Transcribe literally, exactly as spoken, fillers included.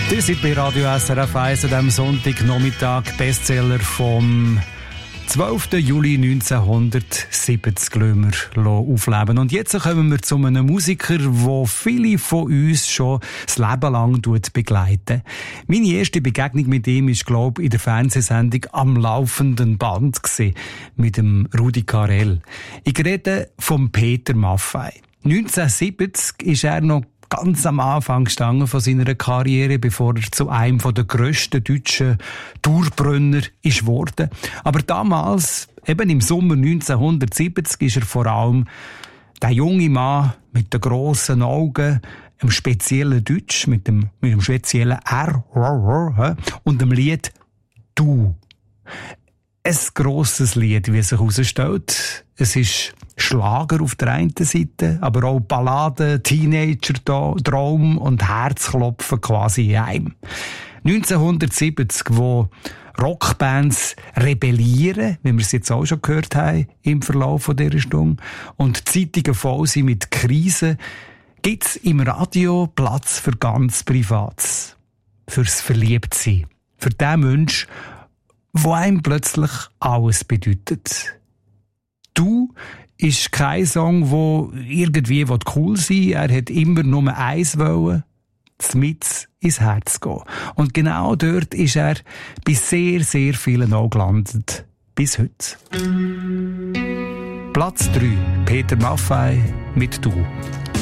Ihr seid bei Radio S R F eins an diesem Sonntagnachmittag, Bestseller vom zwölften Juli neunzehnhundertsiebzig lassen wir aufleben. Und jetzt kommen wir zu einem Musiker, der viele von uns schon das Leben lang begleiten. Meine erste Begegnung mit ihm war, glaube ich, in der Fernsehsendung «Am laufenden Band» gewesen, mit dem Rudi Carrell. Ich rede von Peter Maffay. neunzehnhundertsiebzig ist er noch ganz am Anfang gestanden von seiner Karriere, bevor er zu einem der grössten deutschen Dauerbrenner ist worden. Aber damals, eben im Sommer neunzehnhundertsiebzig, ist er vor allem der junge Mann mit den grossen Augen, einem speziellen Deutsch, mit dem, mit dem speziellen R und dem Lied «Du». Ein grosses Lied, wie es sich herausstellt. Es ist Schlager auf der einen Seite, aber auch Balladen, Teenager-Traum und Herzklopfen quasi in einem. neunzehnhundertsiebzig, wo Rockbands rebellieren, wie wir es jetzt auch schon gehört haben im Verlauf von dieser Stunde, und Zeitungen voll sind mit Krisen, gibt es im Radio Platz für ganz Privates. Fürs Verliebtsein. Für den Mensch, wo einem plötzlich alles bedeutet. «Du» ist kein Song, der irgendwie cool sein will. Er hat immer nur eins wollen, mit ins Herz gehen. Und genau dort ist er bei sehr, sehr vielen auch gelandet. Bis heute. Platz drei. Peter Maffay mit «Du».